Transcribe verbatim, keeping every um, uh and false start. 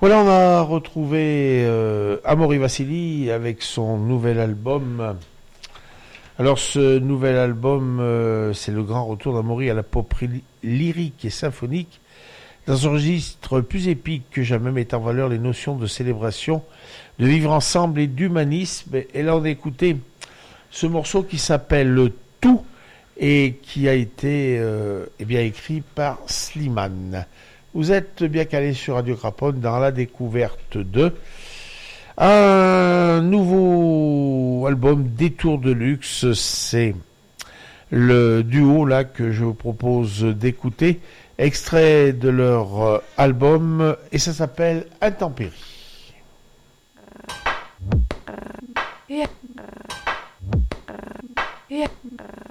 Voilà, on a retrouvé euh, Amaury Vassili avec son nouvel album. Alors ce nouvel album, euh, c'est le grand retour d'Amaury à la pop ly- lyrique et symphonique, dans un registre plus épique que jamais, mettant en valeur les notions de célébration, de vivre ensemble et d'humanisme. Et là, on a écouté ce morceau qui s'appelle Le Tout et qui a été euh, eh bien, écrit par Slimane. Vous êtes bien calé sur Radio Craponne dans la découverte de un nouveau album Détour de luxe. C'est le duo là que je vous propose d'écouter, extrait de leur euh, album, et ça s'appelle Intempéries. Yeah. Yeah.